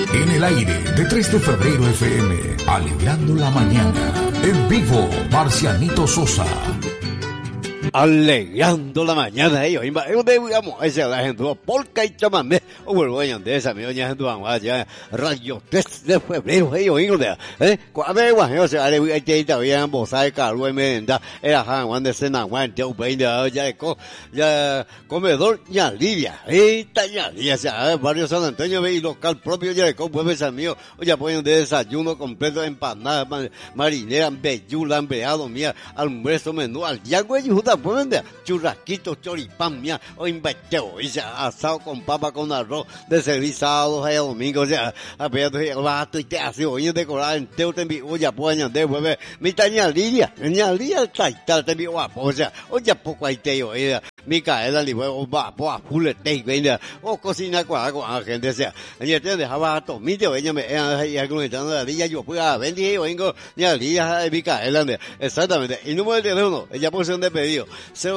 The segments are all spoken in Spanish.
En el aire de 3 de febrero FM, alegrando la mañana. En vivo, Marcianito Sosa. Alegrando la mañana, ellos digamos, esa la gente, polka y chamamé, o vuelvo a de esa, mi doña gente, vamos allá, radio 3 de febrero, ellos, cuando o sea, hay que todavía en Bosai, Carlos, Menda, era Juan de Sena, Juan, Teo Peña, ya, comedor, ya Lidia, ya Lidia, o sea, barrio San Antonio, y local propio, ya de pueblo San mío, ya ponen de desayuno completo, empanada, marinera, bellula, empleado, mía, almuerzo, menú, al día, güey, pueden de churrasquitos, choripán, mía, o inventeo, o sea, asado con papa con arroz, de servir sábados y domingos, o sea, apenas te te hace hoy decorar entero, te envío, ya pueden de bebé, mi taña Lidia, te envío guapo, o sea, o ya poco hay te oída, Micaela, li o va, a full te venga, o cocina con gente, o sea, y te dejaba a tomite, o ella me, y argumentando la Lidia, yo fui a vender, o vengo, ni a Lidia, Micaela, exactamente, y número de teléfono, ella posición de pedido,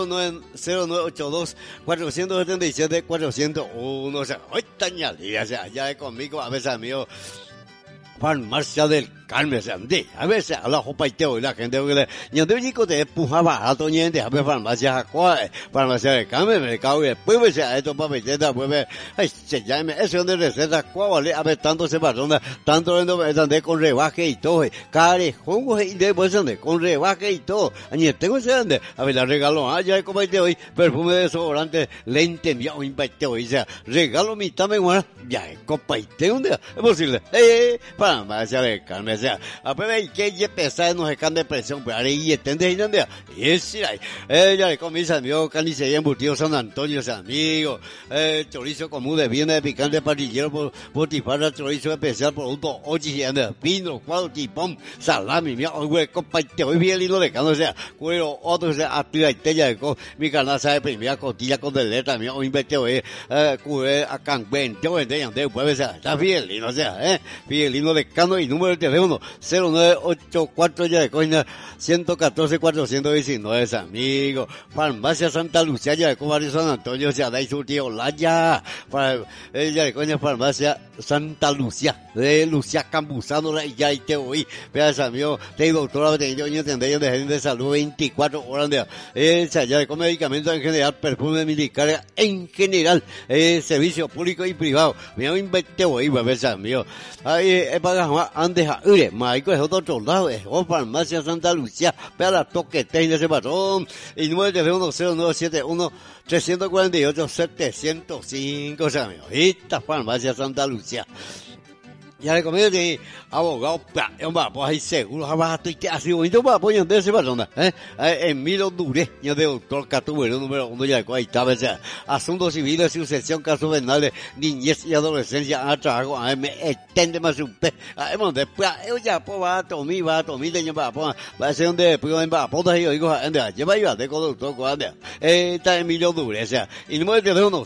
0982-477-401, o sea, hoy taña Lidia, o sea, ya es conmigo, a veces amigo, Farmacia del Carmen, a veces a la jopa y teo y la gente que le, y donde chico te empujaba a todo niente, a ver farmacia farmacia del Carmen, mercado y después me sea esto para meter, pues ay, se llame, eso de recetas, vale, a ver tanto se patrona, tanto de con rebaje y todo, carejón, y después ande con rebaje y todo, y tengo ese ande, a ver la regalo, ya de copa y teo y perfume de desodorante, lente, ya un impacteo, y sea, regalo mitad me guarda, ya de copa y teo, es posible, farmacia del Carmen, o sea, apenas y que ya pesada no se can de presión, pues ahora y estende y donde, y es ahí, ella le comí amigo, carnicería embutido San Antonio, amigo, chorizo común de viene de picante parrillero, botifarra, chorizo especial, producto, ochi, pino, cuadro, tipón, salami, mi güey, compa, te voy bien lindo de cano, o sea, cuero, otro, o sea, activa y tella de mi canasta de primera costilla con deleta, mi inverte, cubre, a cangüen, te voy a entender, pues, o sea, está bien lindo, o sea, bien lindo de cano y número de teléfono 0984 ya de coina 114-419, amigo. Farmacia Santa Lucía ya de barrio San Antonio, se da y su tío Laya. Ya de coina Farmacia Santa Lucía, de Lucía Campuzano, ya y te oí. Veas, amigo, te doctora veterinaria de gente de salud 24 horas de ya de con medicamentos en general, perfume militar en general, servicio público y privado. Me voy a inventar hoy, veas, amigo. Ahí, para antes a Maico es otro lado, es Farmacia Santa Lucía, vea la toquete en ese patrón, y número de teléfono 0971-348-705, o sea, amigo, esta Farmacia Santa Lucía. Ya le comí de abogado, pues ahí seguro, abajo, y te hace bonito para apoyar de esa persona, Emilio Duré, yo de doctor Catubero, número 1, ya ahí estaba, asuntos civiles, sucesión, casos penales, niñez y adolescencia, a trabajo, me extende más un pe, después, ya, pues va a tomar, va a ser donde, después, va a poder, yo digo, lleva yo a de con doctor, está Emilio Duré, o sea, y número de teléfono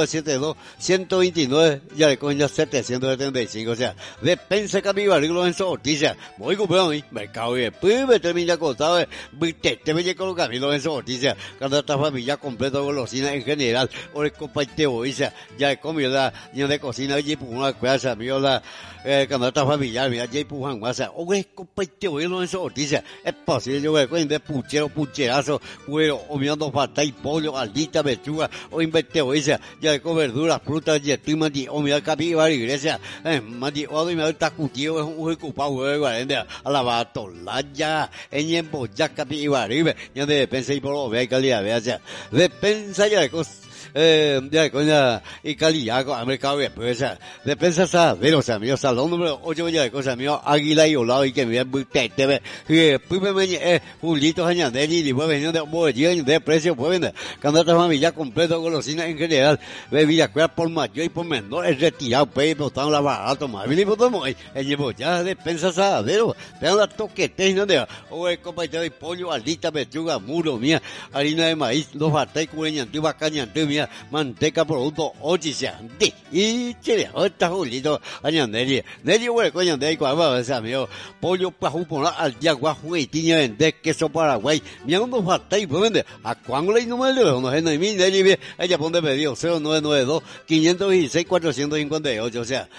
0972-129, ya le coño 775, o sea, despensa Capibari Lorenzo Ortiz, voy comprando mi mercado y después me termina contado, te me con Camilo Lorenzo Ortiz, cuando esta familia completa golosina en general, o el compañero, ya he comido ya de cocina, y por una clase, amigo, cuando esta familia, mira, ya por Juan Guasa, o el compañero Lorenzo Ortiz, es posible, yo voy a de pucherazo, cuero, o mirando falta y pollo, aldita, pechuga, o inventeo, ya con verduras, frutas, y estoy mandi, o mira Capibari Iglesia, mandi, o me está cutido, es un ocupado de 40 a la batolaya en emboya Capibari, ya de despensa y por lo ve calidad, vea, despensa ya de cosas. Ya coña y calidad con mercado de empresa despensa saber, o sea, mío salón número 8 ya de cosas mío Águila y Olado y que me muy tete y después me Julito Añanelli y después venía de bolsillo de precio pues vender cuando esta familia completo golosina en general bebida cuál por mayor y por menor es retirado pues botaron la barato más bien por todo el llevo ya despensa saber pero la toquete no de o el compañero de pollo alita pechuga muro mía harina de maíz dos batai cueña antigua caña mía manteca producto ochicia de y chile esta Julito Añanelli Nelly güey coña de cuál va ese amigo pollo pajú por al yagua juguetiña vender queso Paraguay mira unos batai pues vende a cuándo le número no es no mi Nelly ella pone pedido 0992 526 458 o sea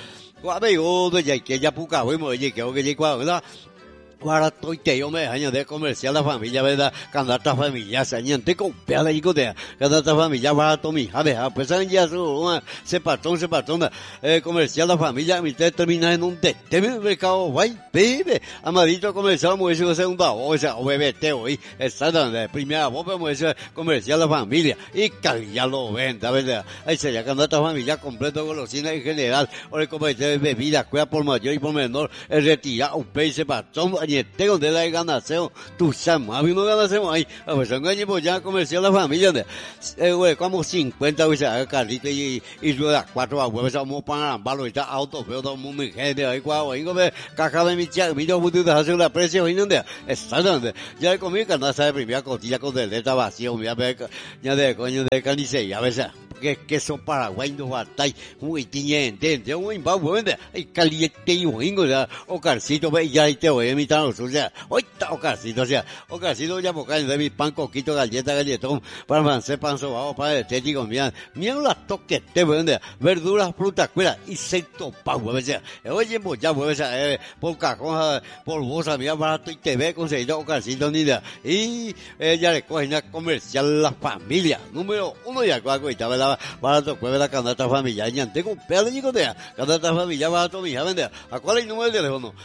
我俾我都日日不搞會冇嘢叫嘅嘢啩啦。Para tôi teo me año de comercial la familia verdad cuando esta familia se añade con pela y godea cuando esta familia va a tomar a pues ya se patrón comercial la familia mi termina en un teme mercado guay bebe amadito comercial muy segunda o sea o bebe te hoy está donde primera voz vamos a comercial la familia y ya lo venda verdad ahí se ya cuando esta familia completo golosina en general o el comercial de bebida cuida por mayor y por menor el retira un peixe patrón tengo de la ganación, tú sabes, a mí no ganación ahí, a ver, son años ya comercial la familia, güey, como 50 veces a carrito y ruedas 4 abuelos, vamos para ambalo y está auto, pero todo el mundo gente ahí, guau, ahí como caja de mi chica, mi yo pude hacer la precio y no de, está donde, ya comí canasta de primera costilla con deleta vacío, ya de coño de carnicería, a veces. Que son Paraguay no batai muy tiñente yo muy va bueno ay caliente y wingo ya o carcito ve ya te voy a imitar o sea hoy está o carcito ya boca de mi pan coquito galletón para hacer pan sobao para estético mira las toques te vende verduras frutas cuera y secto pa hueve oye pues ya hueve por cajón por bolsa mira barato y te ve conseguido o carcito ni de y ella le coge una comercial la familia número 1 ya cuaco y estaba barato cueve la canasta familiar tengo un pedo de nicotea canasta familiar barato mi hija vende a cuál es el número de teléfono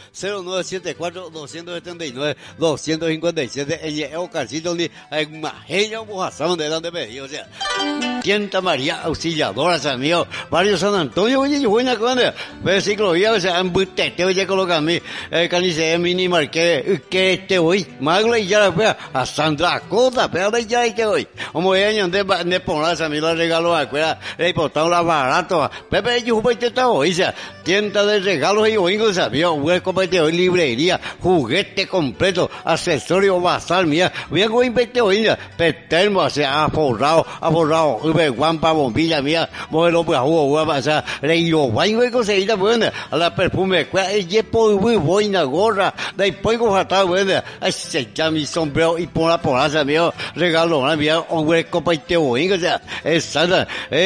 0974-279-257 el Ocarcito ni en Majeño Bojazón de donde me o sea Tienta María Auxiliadora San mío barrio San Antonio oye yo buena con versículo ya o sea en butete oye coloca mi canice mini marque que este hoy magla y ya la a Sandra Cota pero ya este hoy como año de poner a mí lo regalo acuerda le portado la barato Pepe yo voy te hoy sea tienda de regalos y oigo sabía hueco de hoy librería juguete completo accesorio basal mía voy a go invente hoy petermo o sea aforrado guampa bombilla mía modelo pues voy a pasar le yo voy a conseguir buena a la perfume y yepo voy una gorra de pongo hasta buena se ya mi sombrero y por la poraza mío regalo la mía un hueco de hoy o sea esa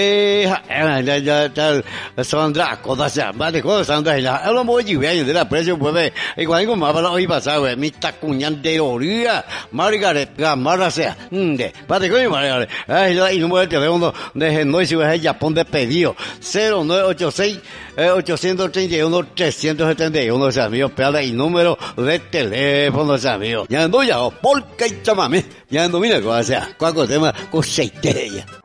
Sandra cosa sea más de cosas Sandra ya lo muy bien de la precio pues igual como para hoy pasado mi tacuñan de orilla Margaret Gamarra sea para que Margaret y número de teléfono de no si es Japón de pedido 0986 831 371 o sea mío pela y número de teléfono o sea mío ya no ya porque llámame ya no mira o sea cuál tema con 6 de ella